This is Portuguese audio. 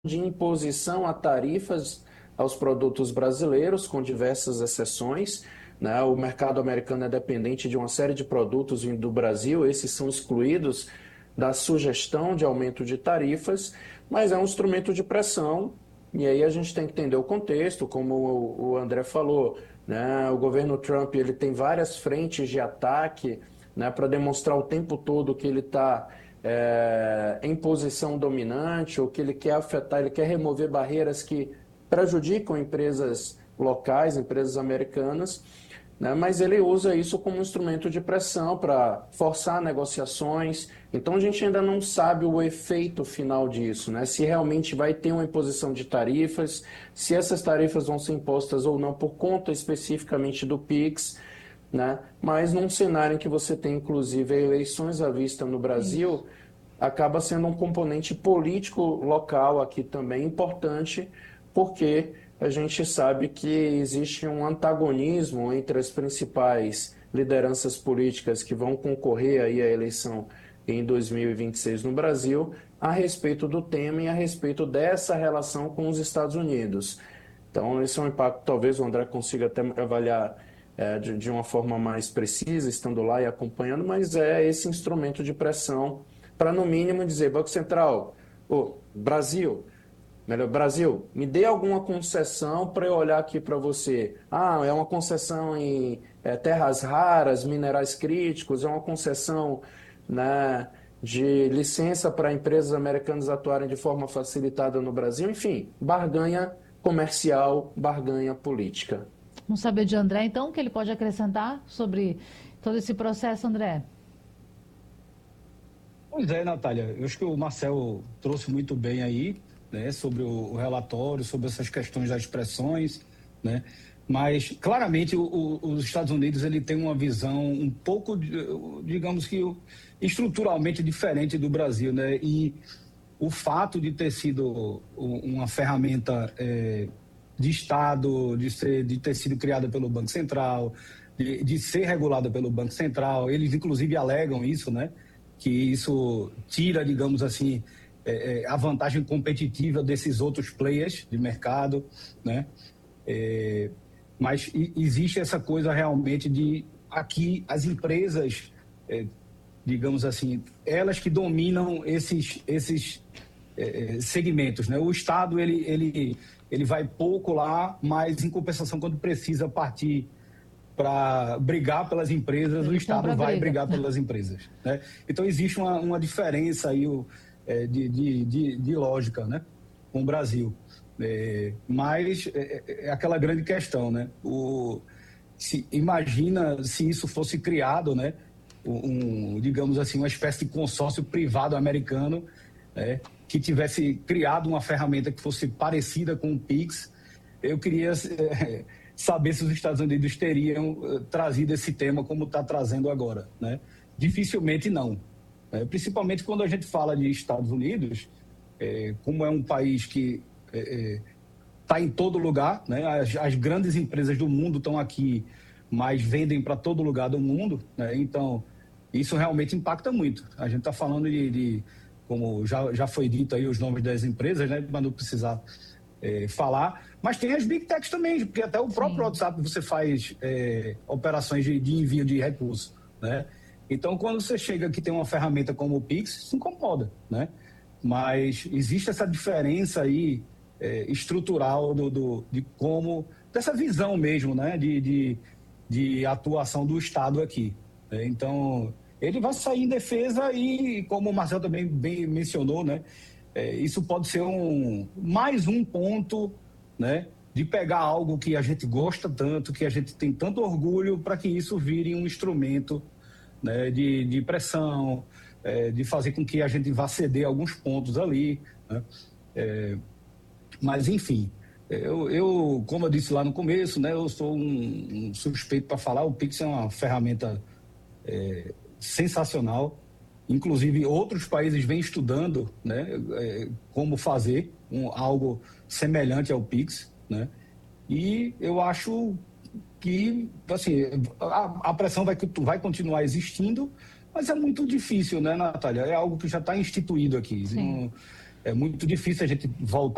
de imposição a tarifas aos produtos brasileiros, com diversas exceções, né? O mercado americano é dependente de uma série de produtos vindo do Brasil, esses são excluídos da sugestão de aumento de tarifas, mas é um instrumento de pressão, e aí a gente tem que entender o contexto, como o André falou, né? O governo Trump ele tem várias frentes de ataque, né, para demonstrar o tempo todo que ele está em posição dominante, ou que ele quer afetar, ele quer remover barreiras que prejudicam empresas locais, empresas americanas, né? Mas ele usa isso como um instrumento de pressão para forçar negociações. Então a gente ainda não sabe o efeito final disso, né? Se realmente vai ter uma imposição de tarifas, se essas tarifas vão ser impostas ou não por conta especificamente do PIX, né? Mas num cenário em que você tem inclusive eleições à vista no Isso. Brasil, acaba sendo um componente político local aqui também importante, porque a gente sabe que existe um antagonismo entre as principais lideranças políticas que vão concorrer aí à eleição em 2026 no Brasil, a respeito do tema e a respeito dessa relação com os Estados Unidos. Então, esse é um impacto, talvez o André consiga até avaliar de uma forma mais precisa, estando lá e acompanhando, mas é esse instrumento de pressão para, no mínimo, dizer, Banco Central, Brasil, melhor, Brasil, me dê alguma concessão para eu olhar aqui para você. Ah, é uma concessão em terras raras, minerais críticos, é uma concessão, né, de licença para empresas americanas atuarem de forma facilitada no Brasil. Enfim, barganha comercial, barganha política. Vamos saber de André, então, o que ele pode acrescentar sobre todo esse processo, André? Pois é, Natália, eu acho que o Marcel trouxe muito bem aí, né, sobre o relatório, sobre essas questões das expressões, né, mas claramente os Estados Unidos ele tem uma visão um pouco, digamos que estruturalmente diferente do Brasil, né, e o fato de ter sido uma ferramenta de Estado, de ter sido criada pelo Banco Central, de ser regulada pelo Banco Central, eles inclusive alegam isso, né? Que isso tira, digamos assim, a vantagem competitiva desses outros players de mercado, né? Mas existe essa coisa realmente de aqui as empresas, digamos assim, elas que dominam esses segmentos, né? O Estado ele vai pouco lá, mas em compensação quando precisa partir para brigar pelas empresas, o Ele compra Estado a vai briga. brigar pelas empresas, né? Então existe uma diferença aí de lógica, né, com o Brasil. Mas é aquela grande questão, né? Imagina se isso fosse criado, né? Digamos assim, uma espécie de consórcio privado americano, né, que tivesse criado uma ferramenta que fosse parecida com o Pix. Eu queria saber se os Estados Unidos teriam trazido esse tema como está trazendo agora, né? Dificilmente não. Principalmente quando a gente fala de Estados Unidos, como é um país que está em todo lugar, né? As grandes empresas do mundo estão aqui, mas vendem para todo lugar do mundo, né? Então, isso realmente impacta muito. A gente está falando como já foi dito aí, os nomes das empresas, né? Para não precisar falar, mas tem as Big Techs também, porque até o próprio Sim. WhatsApp você faz operações de envio de recursos, né? Então, quando você chega aqui tem uma ferramenta como o Pix, se incomoda, né? Mas existe essa diferença aí estrutural de como, dessa visão mesmo, né? De atuação do Estado aqui. Então, ele vai sair em defesa e, como o Marcel também bem mencionou, né? Isso pode ser mais um ponto, né, de pegar algo que a gente gosta tanto, que a gente tem tanto orgulho, para que isso vire um instrumento, né, de pressão, de fazer com que a gente vá ceder alguns pontos ali, né? Mas, enfim, como eu disse lá no começo, né, eu sou um suspeito para falar. O Pix é uma ferramenta sensacional. Inclusive, outros países vêm estudando, né, como fazer algo semelhante ao Pix, né? E eu acho que, assim, a pressão vai continuar existindo, mas é muito difícil, né, Natália? É algo que já está instituído aqui. Sim. É muito difícil a gente voltar